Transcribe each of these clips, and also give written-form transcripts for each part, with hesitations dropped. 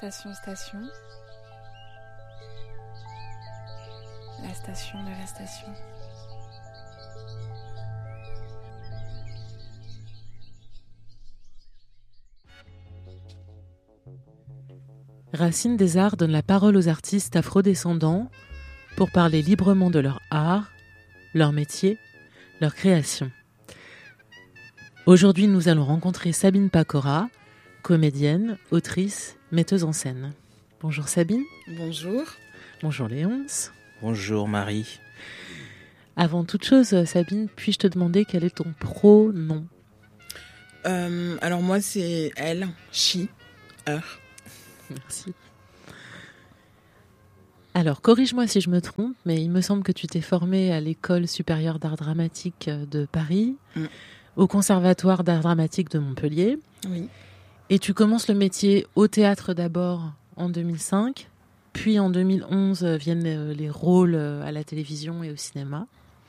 Station, la station de la station. Racines des Arts donne la parole aux artistes afrodescendants pour parler librement de leur art, leur métier, leur création. Aujourd'hui, nous allons rencontrer Sabine Pacora, comédienne, autrice, metteuse en scène. Bonjour Sabine. Bonjour. Bonjour Léonce. Bonjour Marie. Avant toute chose, Sabine, puis-je te demander quel est ton pronom ? Alors moi c'est elle, she, her. Merci. Alors, corrige-moi si je me trompe, mais il me semble que tu t'es formée à l'École supérieure d'art dramatique de Paris, au Conservatoire d'art dramatique de Montpellier. Oui. Et tu commences le métier au théâtre d'abord en 2005, puis en 2011 viennent les rôles à la télévision et au cinéma.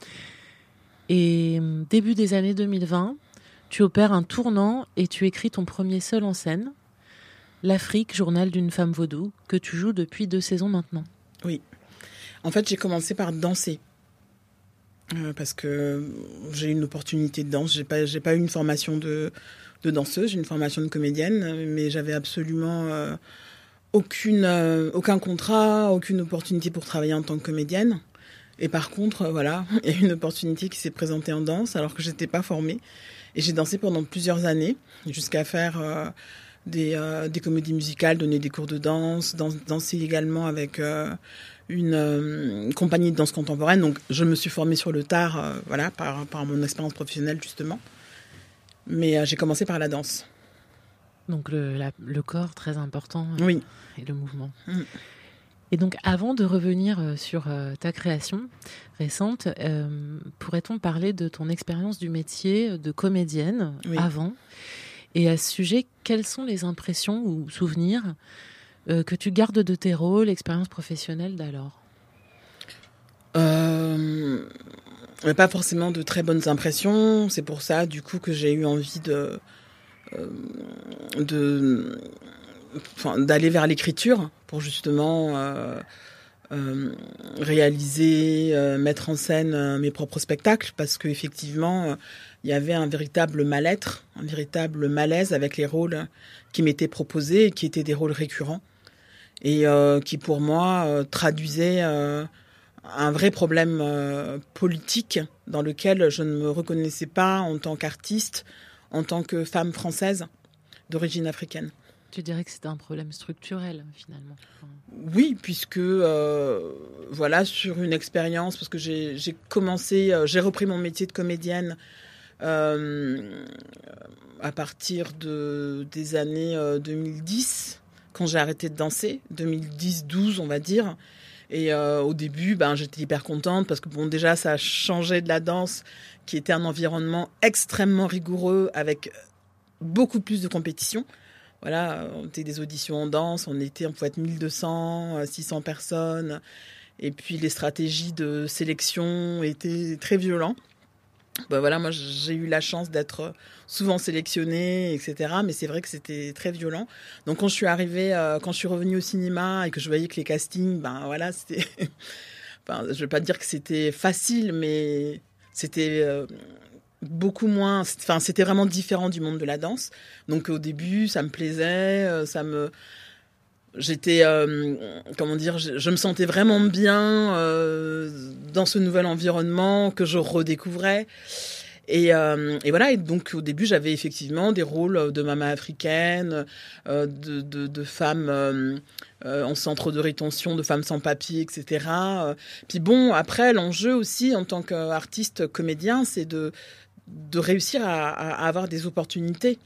Et début des années 2020, tu opères un tournant et tu écris ton premier seul en scène, L'Afrique, journal d'une femme vaudou, que tu joues depuis 2 saisons maintenant. Oui. En fait, j'ai commencé par danser. Parce que j'ai eu une opportunité de danse. J'ai pas eu une formation de danseuse, j'ai une formation de comédienne, mais j'avais absolument aucun contrat, aucune opportunité pour travailler en tant que comédienne. Et par contre, voilà, il y a une opportunité qui s'est présentée en danse alors que j'étais pas formée. Et j'ai dansé pendant plusieurs années, jusqu'à faire des comédies musicales, donner des cours de danse, danser également avec une compagnie de danse contemporaine. Donc je me suis formée sur le tard, voilà, par mon expérience professionnelle justement. Mais j'ai commencé par la danse. Donc le corps, très important, oui. Et le mouvement. Et donc avant de revenir sur ta création récente, pourrait-on parler de ton expérience du métier de comédienne avant ? Et à ce sujet, quelles sont les impressions ou souvenirs que tu gardes de tes rôles, expériences professionnelles d'alors ? Pas forcément de très bonnes impressions. C'est pour ça, du coup, que j'ai eu envie d'aller vers l'écriture pour justement réaliser, mettre en scène mes propres spectacles, parce qu'effectivement, il y avait un véritable mal-être, un véritable malaise avec les rôles qui m'étaient proposés et qui étaient des rôles récurrents et qui, pour moi, traduisaient un vrai problème politique dans lequel je ne me reconnaissais pas en tant qu'artiste, en tant que femme française d'origine africaine. Tu dirais que c'était un problème structurel, finalement. Oui, puisque, voilà, sur une expérience, parce que j'ai repris mon métier de comédienne à partir des années 2010, quand j'ai arrêté de danser, 2010-12, on va dire. Et au début, j'étais hyper contente, parce que, bon, déjà, ça changeait de la danse, qui était un environnement extrêmement rigoureux, avec beaucoup plus de compétition. Voilà, on était des auditions en danse, on pouvait être 1200, 600 personnes. Et puis les stratégies de sélection étaient très violentes. Voilà, moi j'ai eu la chance d'être souvent sélectionnée, etc. Mais c'est vrai que c'était très violent. Donc quand je suis revenue au cinéma et que je voyais que les castings, voilà, c'était... je vais pas dire que c'était facile, mais c'était... beaucoup moins, c'était vraiment différent du monde de la danse. Donc au début, ça me plaisait, j'étais, je me sentais vraiment bien dans ce nouvel environnement que je redécouvrais. Et voilà, et donc au début, j'avais effectivement des rôles de maman africaine, de femmes en centre de rétention, de femmes sans papier, etc. Puis bon, après, l'enjeu aussi, en tant qu'artiste comédien, c'est de réussir à avoir des opportunités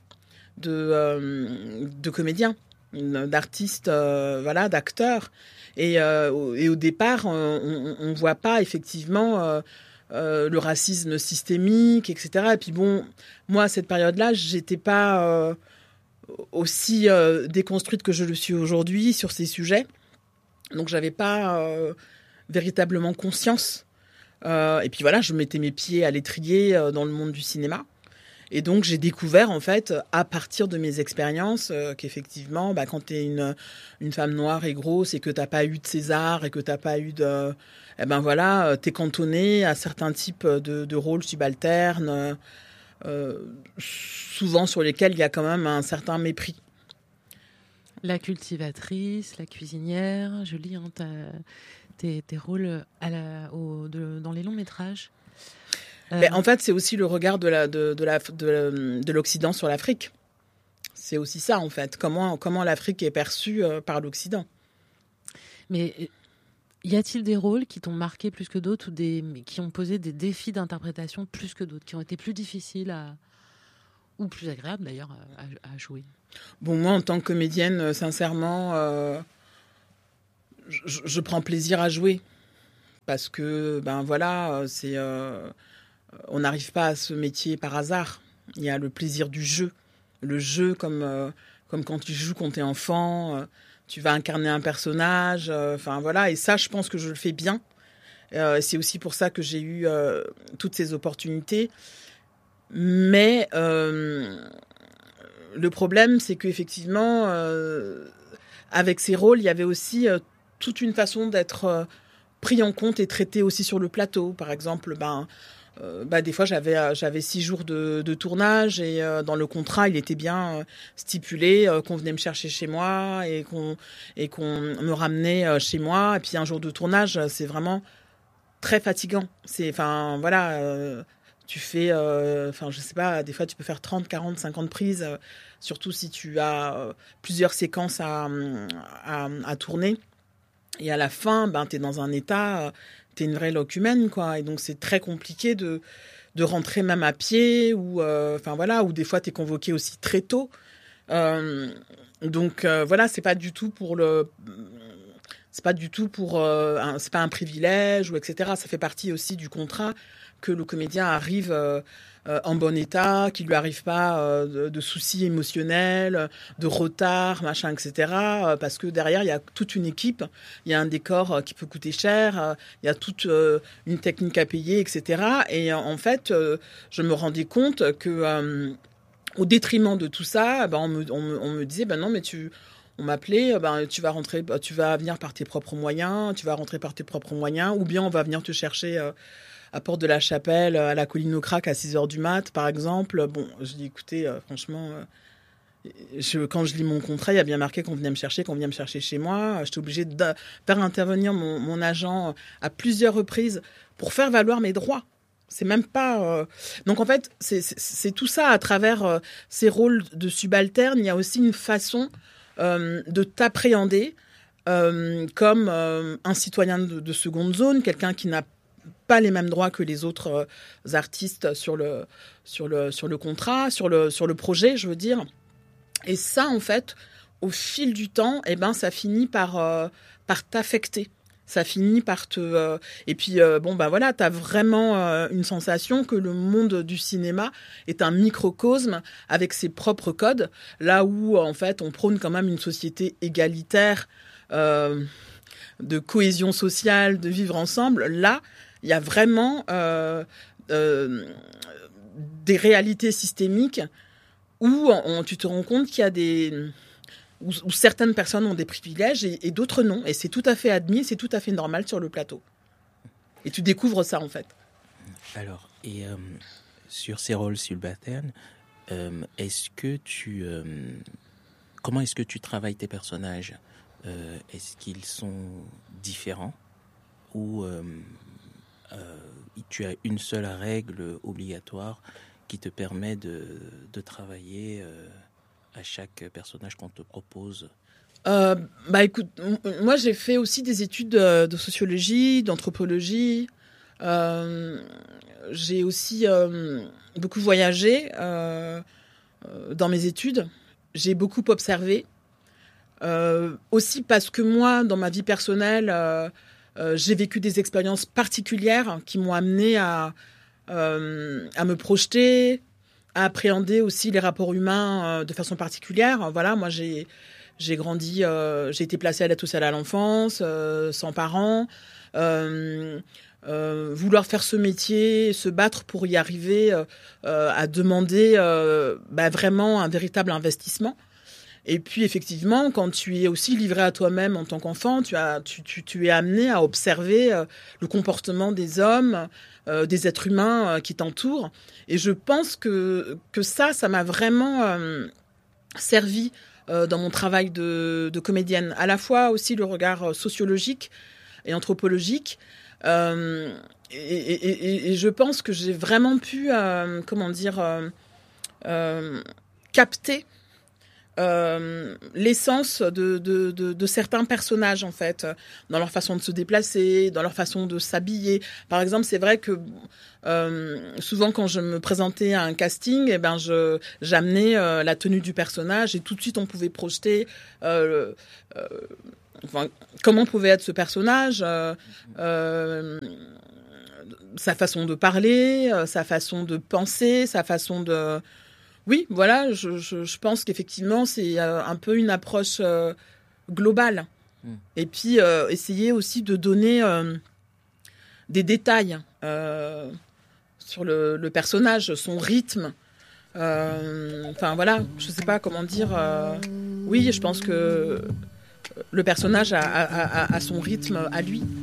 de comédiens, d'artistes, voilà, d'acteurs. Et au départ, on voit pas effectivement le racisme systémique, etc. Et puis bon, moi, à cette période-là, j'étais pas aussi déconstruite que je le suis aujourd'hui sur ces sujets. Donc, j'avais pas véritablement conscience. Et puis voilà, je mettais mes pieds à l'étrier dans le monde du cinéma. Et donc, j'ai découvert, en fait, à partir de mes expériences, qu'effectivement, quand tu es une femme noire et grosse et que tu n'as pas eu de César et que tu n'as pas eu de... Eh ben voilà, tu es cantonnée à certains types de rôles subalternes, souvent sur lesquels il y a quand même un certain mépris. La cultivatrice, la cuisinière, je lis tes rôles dans les longs métrages. En fait, c'est aussi le regard de l'Occident sur l'Afrique. C'est aussi ça, en fait. Comment l'Afrique est perçue par l'Occident. Mais y a-t-il des rôles qui t'ont marqué plus que d'autres ou qui ont posé des défis d'interprétation plus que d'autres, qui ont été plus difficiles ou plus agréables d'ailleurs à jouer? Bon, moi, en tant que comédienne, sincèrement, je prends plaisir à jouer. Parce que, on n'arrive pas à ce métier par hasard. Il y a le plaisir du jeu. Le jeu, comme quand tu joues quand tu es enfant, tu vas incarner un personnage. Et ça, je pense que je le fais bien. C'est aussi pour ça que j'ai eu toutes ces opportunités. Mais le problème, c'est qu'effectivement, avec ces rôles, il y avait aussi toute une façon d'être pris en compte et traité aussi sur le plateau. Par exemple, des fois, j'avais 6 jours de tournage et dans le contrat, il était bien stipulé qu'on venait me chercher chez moi et qu'on me ramenait chez moi. Et puis un jour de tournage, c'est vraiment très fatigant. Tu fais, je sais pas, des fois, tu peux faire 30, 40, 50 prises, surtout si tu as plusieurs séquences à tourner. Et à la fin, tu es dans un état... T'es une vraie locumène, quoi. Et donc, c'est très compliqué de rentrer même à pied ou des fois, t'es convoqué aussi très tôt. C'est pas du tout c'est pas un privilège ou etc. Ça fait partie aussi du contrat que le comédien arrive en bon état, qu'il lui arrive pas de soucis émotionnels, de retard, machin, etc. Parce que derrière, il y a toute une équipe, il y a un décor qui peut coûter cher, il y a toute une technique à payer, etc. Et en fait, je me rendais compte que au détriment de tout ça, on me disait, non, mais on m'appelait, tu vas rentrer, tu vas venir par tes propres moyens, tu vas rentrer par tes propres moyens, ou bien on va venir te chercher à Porte de la Chapelle, à la Colline au Crac à 6h du mat, par exemple. Bon, je dis, écoutez, franchement, quand je lis mon contrat, il y a bien marqué qu'on venait me chercher chez moi. J'étais obligée de faire intervenir mon agent à plusieurs reprises pour faire valoir mes droits. C'est même pas... Donc, en fait, c'est tout ça à travers ces rôles de subalterne. Il y a aussi une façon de t'appréhender comme un citoyen de seconde zone, quelqu'un qui n'a pas les mêmes droits que les autres artistes sur le contrat, sur le projet, je veux dire. Et ça, en fait, au fil du temps, ça finit par t'affecter. Ça finit par te... Et puis, t'as vraiment une sensation que le monde du cinéma est un microcosme avec ses propres codes, là où, en fait, on prône quand même une société égalitaire, de cohésion sociale, de vivre ensemble. Là, il y a vraiment des réalités systémiques où tu te rends compte qu'il y a où certaines personnes ont des privilèges et d'autres non. Et c'est tout à fait admis, c'est tout à fait normal sur le plateau. Et tu découvres ça, en fait. Alors, et sur ces rôles subalternes, comment est-ce que tu travailles tes personnages ? Est-ce qu'ils sont différents ou tu as une seule règle obligatoire qui te permet de travailler à chaque personnage qu'on te propose? Écoute, moi j'ai fait aussi des études de sociologie, d'anthropologie. J'ai aussi beaucoup voyagé dans mes études. J'ai beaucoup observé. Aussi parce que moi, dans ma vie personnelle, j'ai vécu des expériences particulières qui m'ont amené à me projeter, à appréhender aussi les rapports humains de façon particulière. Voilà, moi j'ai grandi, j'ai été placée à l'aide sociale à l'enfance, sans parents. vouloir faire ce métier, se battre pour y arriver, à demander vraiment un véritable investissement. Et puis effectivement, quand tu es aussi livré à toi-même en tant qu'enfant, tu es amené à observer le comportement des hommes, des êtres humains qui t'entourent. Et je pense que ça m'a vraiment servi dans mon travail de comédienne. À la fois aussi le regard sociologique et anthropologique. Et je pense que j'ai vraiment pu, capter l'essence de certains personnages, en fait, dans leur façon de se déplacer, dans leur façon de s'habiller. Par exemple, c'est vrai que souvent quand je me présentais à un casting, j'amenais la tenue du personnage et tout de suite on pouvait projeter comment pouvait être ce personnage, sa façon de parler, sa façon de penser, sa façon de... Oui, voilà, je pense qu'effectivement, c'est un peu une approche globale. Et puis, essayer aussi de donner des détails sur le personnage, son rythme. Voilà, je sais pas comment dire. Oui, je pense que le personnage a son rythme à lui.